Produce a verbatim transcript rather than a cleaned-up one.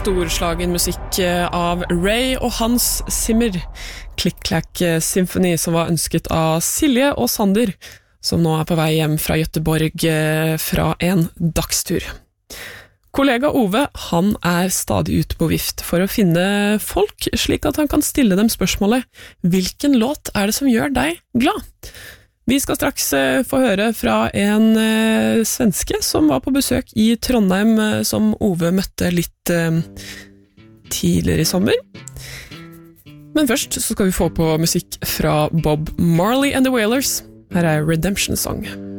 storslagen musikk av Ray og Hans Zimmer, Click-Clack Symphony, som var ønsket av Silje og Sander, som nå er på vei hjem fra Göteborg fra en dagstur. Kollega Ove, han er stadig ute på vift for å finne folk, slik at han kan stille dem spørsmålet: hvilken låt er det som gjør deg glad? Vi skal straks få høre fra en eh, svenske som var på besøk i Trondheim, eh, som Ove møtte litt eh, tidligere i sommer. Men først så skal vi få på musikk fra Bob Marley and the Wailers. Her er Redemption Song.